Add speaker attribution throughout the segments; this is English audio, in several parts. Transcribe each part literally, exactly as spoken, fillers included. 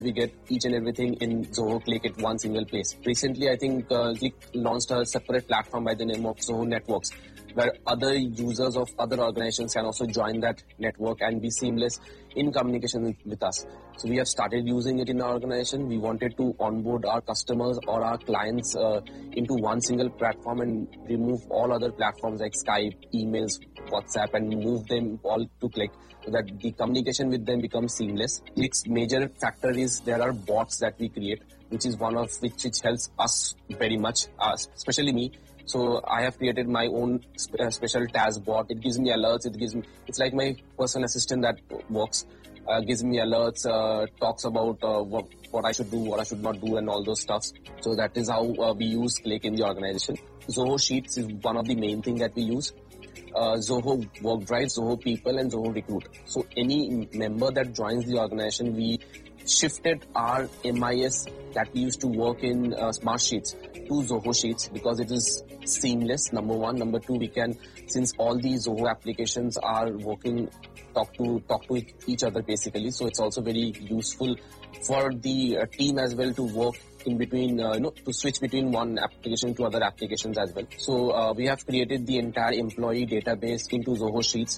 Speaker 1: we get each and everything in Zoho Click at one single place. Recently, I think uh, Click launched a separate platform by the name of Zoho Networks, where other users of other organizations can also join that network and be seamless in communication with, with us. So we have started using it in our organization. We wanted to onboard our customers or our clients uh, into one single platform and remove all other platforms like Skype, emails, WhatsApp, and move them all to Click so that the communication with them becomes seamless. Click's major factor is there are bots that we create, which is one of which, which helps us very much, uh, especially me. So I have created my own sp- uh, special task bot. It gives me alerts. It gives me, it's like my personal assistant that works, uh, gives me alerts, uh, talks about uh, what, what I should do, what I should not do, and all those stuffs. So that is how uh, we use Click in the organization. Zoho Sheets is one of the main things that we use. Uh, Zoho Work Drive, Zoho People, and Zoho Recruit. So any member that joins the organization, we shifted our M I S that we used to work in uh, Smart Sheets to Zoho Sheets because it is seamless, number one. Number two, we can, since all these Zoho applications are working, talk to talk to each other basically. So it's also very useful for the uh, team as well to work in between, uh, you know, to switch between one application to other applications as well. So uh, we have created the entire employee database into Zoho Sheets,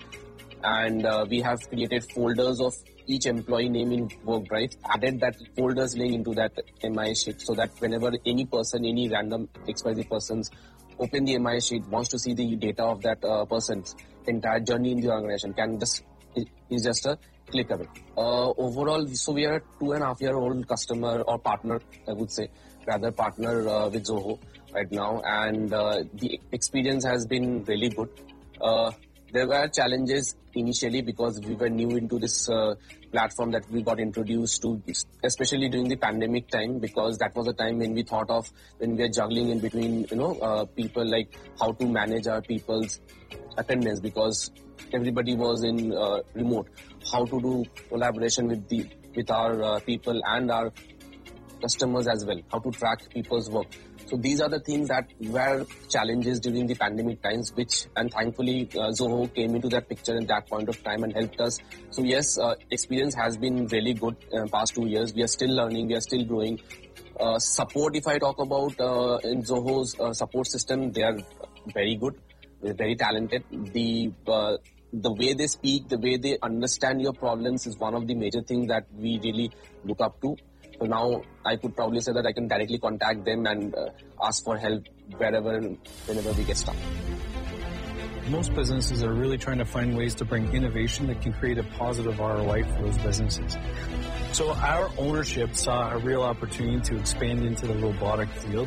Speaker 1: and uh, we have created folders of each employee name in Work Drive, added that folders link into that M I S sheet so that whenever any person, any random X Y Z persons open the M I S sheet, wants to see the data of that uh, person's entire journey in the organization, can just, it is just a click away. Uh, overall, so we are a two and a half year old customer or partner, I would say, rather partner uh, with Zoho right now, and uh, the experience has been really good. Uh, There were challenges initially because we were new into this uh, platform that we got introduced to, especially during the pandemic time, because that was a time when we thought of, when we are juggling in between, you know, uh, people, like how to manage our people's attendance because everybody was in uh, remote, how to do collaboration with the with our uh, people and our customers as well, how to track people's work. So these are the things that were challenges during the pandemic times, which, and thankfully uh, Zoho came into that picture in that point of time and helped us. So yes, uh, experience has been really good in the past two years. We are still learning, we are still growing. Uh, support, if I talk about uh, in Zoho's uh, support system, they are very good. They're very talented. The uh, the way they speak, the way they understand your problems is one of the major things that we really look up to. So now I could probably say that I can directly contact them and uh, ask for help wherever, whenever we get stuck.
Speaker 2: Most businesses are really trying to find ways to bring innovation that can create a positive R O I for those businesses. So our ownership saw a real opportunity to expand into the robotic field.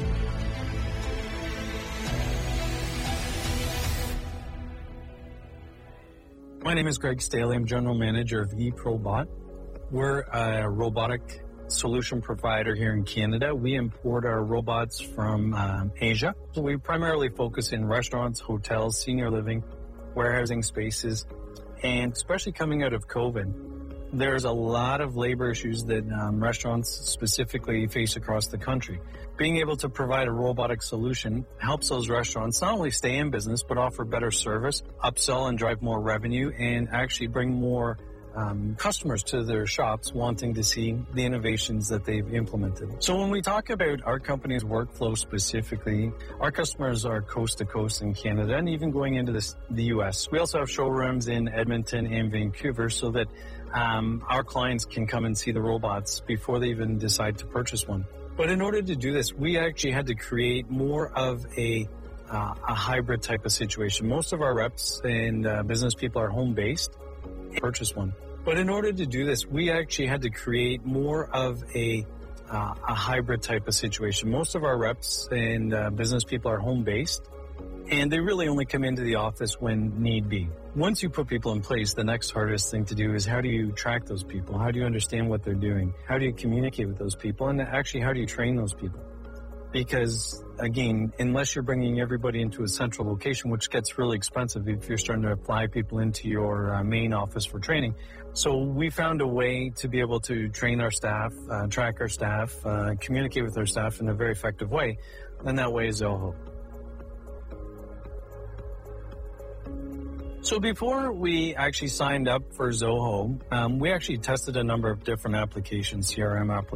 Speaker 2: My name is Greg Staley. I'm General Manager of eProbot. We're a robotic solution provider here in Canada. We import our robots from um, Asia. So we primarily focus in restaurants, hotels, senior living, warehousing spaces, and especially coming out of COVID, there's a lot of labor issues that um, restaurants specifically face across the country. Being able to provide a robotic solution helps those restaurants not only stay in business, but offer better service, upsell and drive more revenue, and actually bring more Um, customers to their shops wanting to see the innovations that they've implemented. So when we talk about our company's workflow specifically, our customers are coast to coast in Canada and even going into this, the U S. We also have showrooms in Edmonton and Vancouver so that um, our clients can come and see the robots before they even decide to purchase one. But in order to do this, we actually had to create more of a uh, a hybrid type of situation. Most of our reps and uh, business people are home-based. Purchase one. But in order to do this, we actually had to create more of a uh, a hybrid type of situation. Most of our reps and uh, business people are home-based, and they really only come into the office when need be. Once you put people in place, the next hardest thing to do is how do you track those people? How do you understand what they're doing? How do you communicate with those people? And actually, how do you train those people? Because, again, unless you're bringing everybody into a central location, which gets really expensive if you're starting to fly people into your uh, main office for training. So we found a way to be able to train our staff, uh, track our staff, uh, communicate with our staff in a very effective way, and that way is Zoho. So before we actually signed up for Zoho, um, we actually tested a number of different applications, C R M applications.